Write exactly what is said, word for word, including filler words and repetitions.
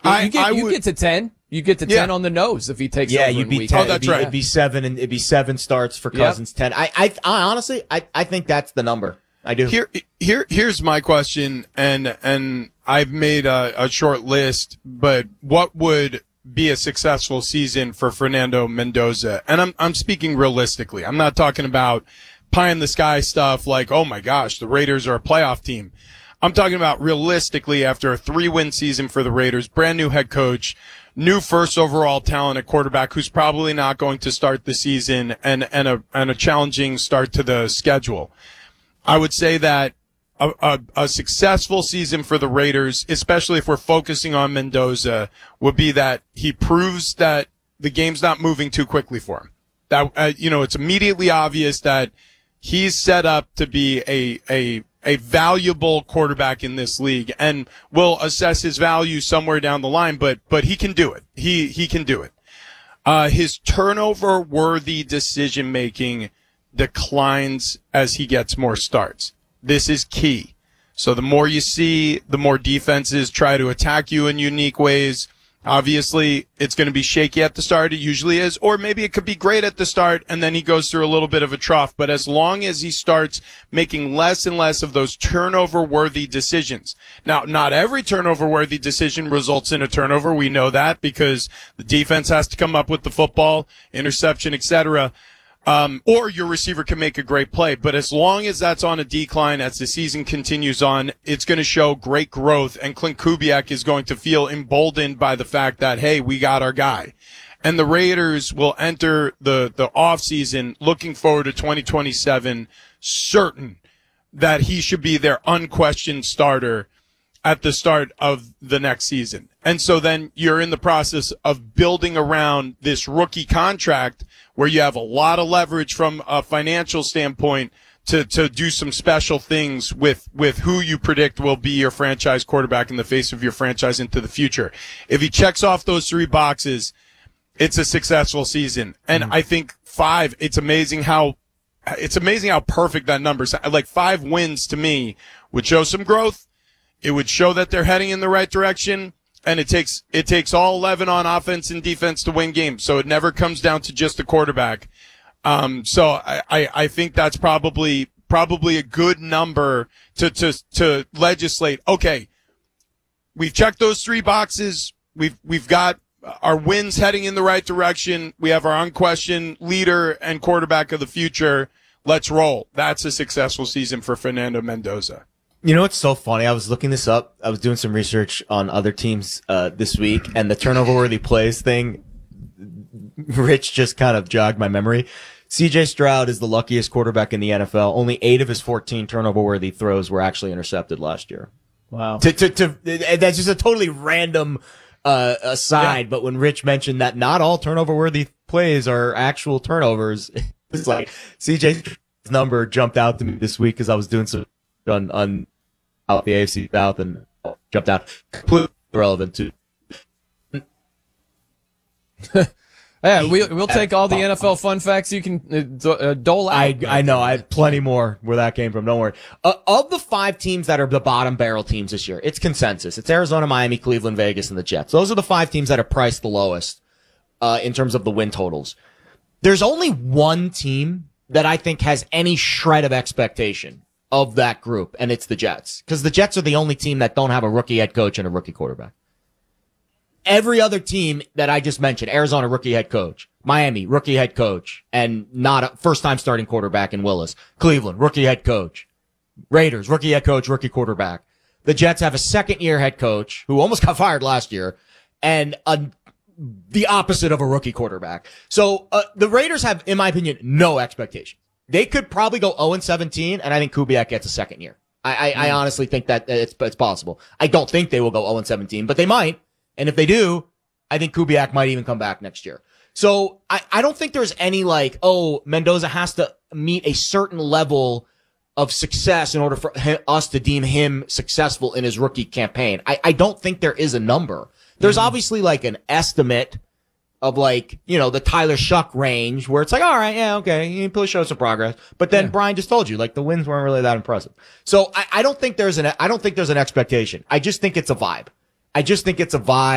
I, you get, I you would, get to ten. You get to yeah. ten on the nose if he takes yeah, over you'd in be week. ten. Oh, that's it'd be, right. It'd be seven, and it'd be seven starts for Cousins. Yep. Ten. I, I, I honestly, I, I think that's the number. I do. Here, here, here's my question, and and I've made a, a short list. But what would be a successful season for Fernando Mendoza? And I'm I'm speaking realistically. I'm not talking about pie in the sky stuff like, oh my gosh, the Raiders are a playoff team. I'm talking about realistically after a three-win season for the Raiders, brand new head coach, new first overall talent at quarterback who's probably not going to start the season, and and a and a challenging start to the schedule. I would say that a, a, a successful season for the Raiders, especially if we're focusing on Mendoza, would be that he proves that the game's not moving too quickly for him. That uh, you know, it's immediately obvious that he's set up to be a a a valuable quarterback in this league, and will assess his value somewhere down the line. But but he can do it. He he can do it. Uh, his turnover-worthy decision-making declines as he gets more starts. This is key. So the more you see, the more defenses try to attack you in unique ways. Obviously, it's going to be shaky at the start. It usually is. Or maybe it could be great at the start, and then he goes through a little bit of a trough. But as long as he starts making less and less of those turnover-worthy decisions. Now, not every turnover-worthy decision results in a turnover. We know that because the defense has to come up with the football, interception, et cetera. Um, or your receiver can make a great play. But as long as that's on a decline as the season continues on, it's going to show great growth. And Clint Kubiak is going to feel emboldened by the fact that, hey, we got our guy. And the Raiders will enter the, the offseason looking forward to twenty twenty-seven, certain that he should be their unquestioned starter at the start of the next season. And so then you're in the process of building around this rookie contract where you have a lot of leverage from a financial standpoint to, to do some special things with, with who you predict will be your franchise quarterback in the face of your franchise into the future. If he checks off those three boxes, it's a successful season. And mm-hmm. I think five, it's amazing how, it's amazing how perfect that number is. Like five wins to me would show some growth. It would show that they're heading in the right direction, and it takes it takes all eleven on offense and defense to win games. So it never comes down to just the quarterback. Um, so I, I, I think that's probably probably a good number to to to legislate. Okay, we've checked those three boxes. We've we've got our wins heading in the right direction. We have our unquestioned leader and quarterback of the future. Let's roll. That's a successful season for Fernando Mendoza. You know what's so funny? I was looking this up. I was doing some research on other teams uh this week, and the turnover-worthy plays thing, Rich just kind of jogged my memory. C J Stroud is the luckiest quarterback in the N F L. Only eight of his fourteen turnover-worthy throws were actually intercepted last year. Wow. To, to, to, that's just a totally random uh aside, yeah. But when Rich mentioned that not all turnover-worthy plays are actual turnovers, it's like C J's number jumped out to me this week because I was doing some on on out the A F C South and jumped out. Completely irrelevant to. Yeah, we, we'll take all the N F L fun facts you can uh, dole out. I I know I have plenty more where that came from. Don't worry. Uh, of the five teams that are the bottom barrel teams this year, it's consensus. It's Arizona, Miami, Cleveland, Vegas, and the Jets. Those are the five teams that are priced the lowest uh, in terms of the win totals. There's only one team that I think has any shred of expectation of that group, and it's the Jets. Because the Jets are the only team that don't have a rookie head coach and a rookie quarterback. Every other team that I just mentioned, Arizona, rookie head coach. Miami, rookie head coach, and not a first-time starting quarterback in Willis. Cleveland, rookie head coach. Raiders, rookie head coach, rookie quarterback. The Jets have a second-year head coach who almost got fired last year, and a, the opposite of a rookie quarterback. So uh, the Raiders have, in my opinion, no expectation. They could probably go oh and seventeen, and I think Kubiak gets a second year. I, I, mm. I honestly think that it's, it's possible. I don't think they will go oh and seventeen, but they might. And if they do, I think Kubiak might even come back next year. So I, I don't think there's any like, oh, Mendoza has to meet a certain level of success in order for him, us to deem him successful in his rookie campaign. I, I don't think there is a number. There's mm. obviously like an estimate of like, you know, the Tyler Shuck range where it's like, all right, yeah, okay, he probably showed some progress. But then yeah. Brian just told you, like, the wins weren't really that impressive. So I, I don't think there's an, I don't think there's an expectation. I just think it's a vibe. I just think it's a vibe.